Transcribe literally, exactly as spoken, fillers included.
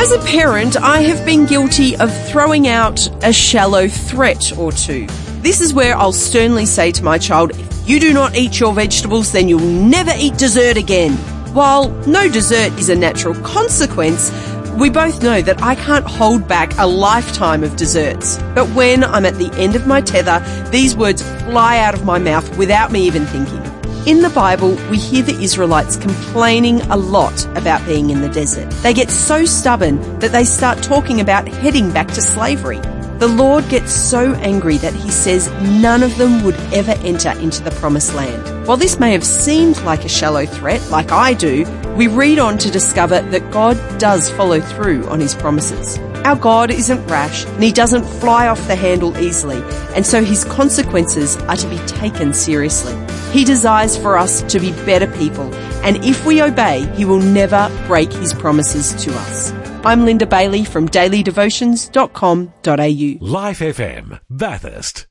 As a parent, I have been guilty of throwing out a shallow threat or two. This is where I'll sternly say to my child, if you do not eat your vegetables, then you'll never eat dessert again. While no dessert is a natural consequence, we both know that I can't hold back a lifetime of desserts. But when I'm at the end of my tether, these words fly out of my mouth without me even thinking. In the Bible, we hear the Israelites complaining a lot about being in the desert. They get so stubborn that they start talking about heading back to slavery. The Lord gets so angry that he says none of them would ever enter into the promised land. While this may have seemed like a shallow threat, like I do, we read on to discover that God does follow through on his promises. Our God isn't rash and he doesn't fly off the handle easily, and so his consequences are to be taken seriously. He desires for us to be better people, and if we obey, he will never break his promises to us. I'm Linda Bailey from daily devotions dot com dot a u. Life F M, Bathurst.